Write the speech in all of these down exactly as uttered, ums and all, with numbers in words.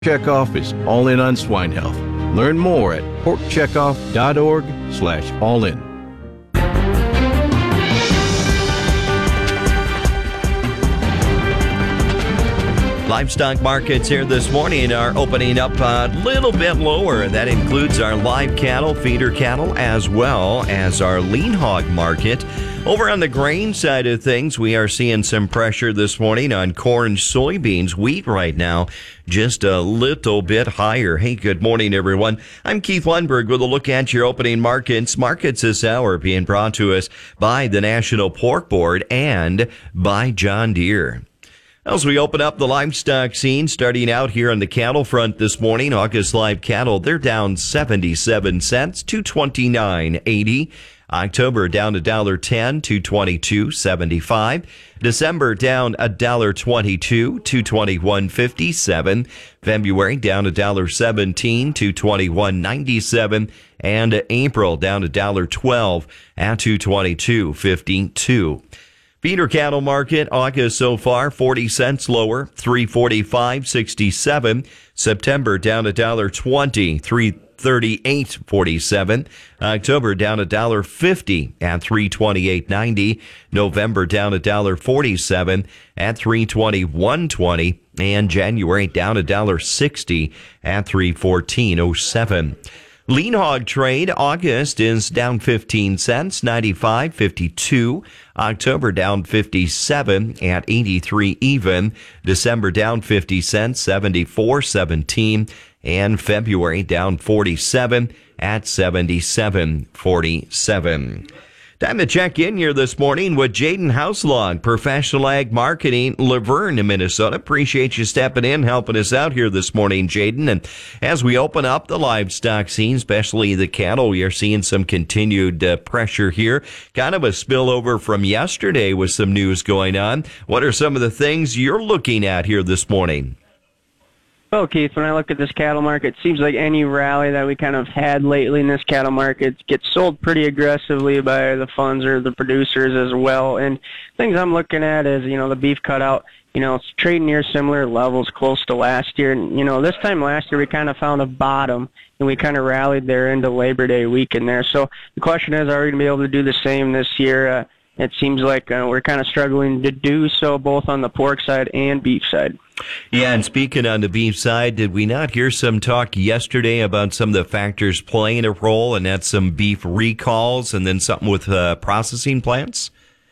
Checkoff is all in on swine health. Learn more at pork checkoff dot org slash all in. Livestock markets here this morning are opening up a little bit lower. That includes our live cattle, feeder cattle, as well as our lean hog market. Over on the grain side of things, we are seeing some pressure this morning on corn, soybeans, wheat right now, just a little bit higher. Hey, good morning, everyone. I'm Keith Lundberg with a look at your opening markets. Markets this hour being brought to us by the National Pork Board and by John Deere. As we open up the livestock scene, starting out here on the cattle front this morning, August live cattle, they're down seventy-seven cents, two twenty-nine eighty. October down one dollar ten, two twenty-two seventy-five. December down one dollar twenty-two, two twenty-one fifty-seven. February down one dollar seventeen, two twenty-one ninety-seven. And April down one dollar twelve at two twenty-two fifty-two. Feeder cattle market, August so far, forty cents lower, three forty-five sixty-seven. September down one dollar twenty, three thirty-eight forty-seven. October down one dollar fifty at three twenty-eight ninety. November down one dollar forty-seven at three twenty-one twenty. And January down one dollar sixty at three fourteen oh seven. Lean hog trade, August is down fifteen cents, ninety-five fifty-two. October down fifty-seven at eighty-three even. December down fifty cents, seventy-four seventeen. And February down forty-seven at seventy-seven forty-seven. Time to check in here this morning with Jaden Houselog, Professional Ag Marketing, Laverne, Minnesota. Appreciate you stepping in, helping us out here this morning, Jaden. And as we open up the livestock scene, especially the cattle, we are seeing some continued uh, pressure here. Kind of a spillover from yesterday with some news going on. What are some of the things you're looking at here this morning? Well, Keith, when I look at this cattle market, it seems like any rally that we kind of had lately in this cattle market gets sold pretty aggressively by the funds or the producers as well. And things I'm looking at is, you know, the beef cutout, you know, it's trading near similar levels close to last year. And, you know, this time last year we kind of found a bottom, and we kind of rallied there into Labor Day weekend there. So the question is, are we going to be able to do the same this year? Uh, it seems like uh, we're kind of struggling to do so both on the pork side and beef side. Yeah, and speaking on the beef side, did we not hear some talk yesterday about some of the factors playing a role, and that's some beef recalls and then something with uh, processing plants?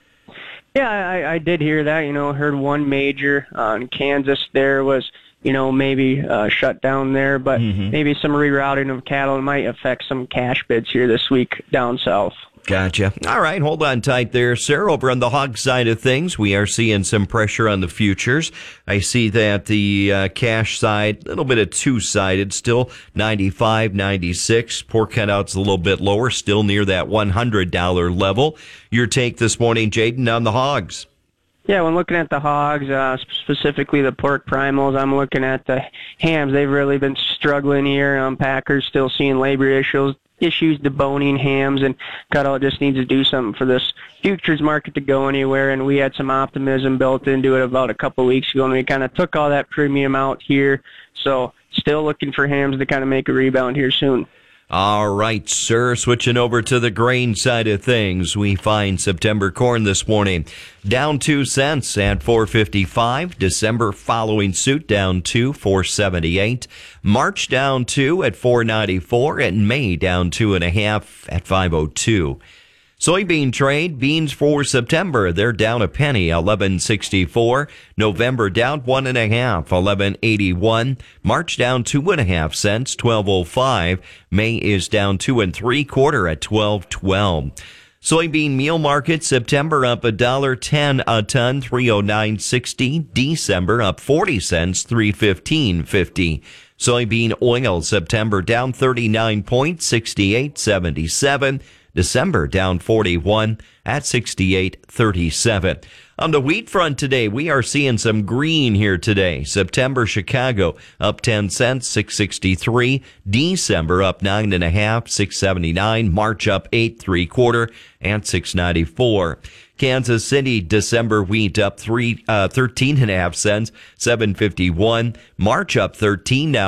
Yeah, I, I did hear that. You know, heard one major uh, in Kansas there was, you know, maybe uh, shut down there, but mm-hmm. maybe some rerouting of cattle might affect some cash bids here this week down south. Gotcha. All right, hold on tight there, sir. Over on the hog side of things, we are seeing some pressure on the futures. I see that the uh, cash side, a little bit of two-sided, still ninety-five, ninety-six. Pork cutout's a little bit lower, still near that one hundred dollars level. Your take this morning, Jaden, on the hogs? Yeah, when looking at the hogs, uh, specifically the pork primals, I'm looking at the hams. They've really been struggling here. Um, Packers still seeing labor issues. issues deboning hams, and cutout just needs to do something for this futures market to go anywhere. And we had some optimism built into it about a couple of weeks ago, and we kind of took all that premium out here. So still looking for hams to kind of make a rebound here soon. All right, sir. Switching over to the grain side of things, we find September corn this morning down two cents at four fifty-five. December following suit down two, four seventy-eight. March down two at four ninety-four, and May down two and a half at five oh two. Soybean trade, beans for September, they're down a penny, eleven sixty-four. November down one and a half, eleven eighty-one. March down two and a half cents, twelve oh five. May is down two and three quarter at twelve twelve. Soybean meal market, September up a dollar ten a ton, three oh nine sixty. December up forty cents, three fifteen fifty. Soybean oil, September down thirty-nine point sixty-eight seventy-seven. December down forty-one at sixty-eight thirty-seven. On the wheat front today, we are seeing some green here today. September Chicago up ten cents, six sixty-three. December up nine and a half, six seventy-nine. March up eight, three quarter, and six ninety-four. Kansas City, December wheat up three, uh, thirteen and a half cents, seven fifty-one. March up thirteen now.